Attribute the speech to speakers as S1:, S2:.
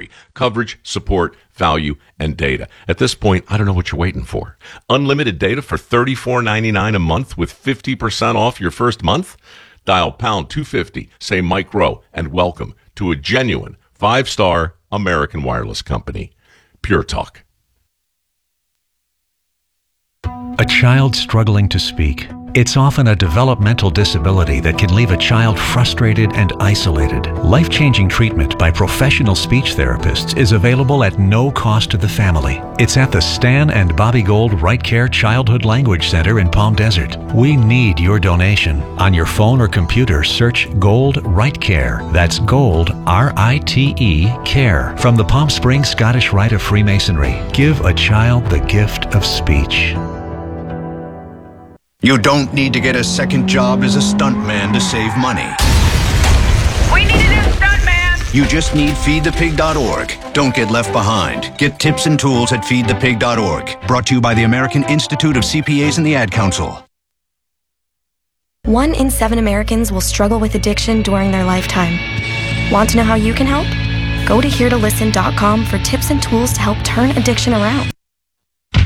S1: free. Coverage, support, value, and data. At this point, I don't know what you're waiting for. Unlimited data for $34.99 a month with 50% off your first month? Dial pound 250, say Mike Rowe, and welcome to a genuine 5-star American wireless company. Pure Talk.
S2: A child struggling to speak. It's often a developmental disability that can leave a child frustrated and isolated. Life-changing treatment by professional speech therapists is available at no cost to the family. It's at the Stan and Bobby Gold Right Care Childhood Language Center in Palm Desert. We need your donation. On your phone or computer, search Gold Right Care. That's Gold, R-I-T-E, Care. From the Palm Springs Scottish Rite of Freemasonry. Give a child the gift of speech.
S3: You don't need to get a second job as a stuntman to save money.
S4: We need a new stuntman!
S3: You just need feedthepig.org. Don't get left behind. Get tips and tools at feedthepig.org. Brought to you by the American Institute of CPAs and the Ad Council.
S5: 1 in 7 Americans will struggle with addiction during their lifetime. Want to know how you can help? Go to heretolisten.com for tips and tools to help turn addiction around.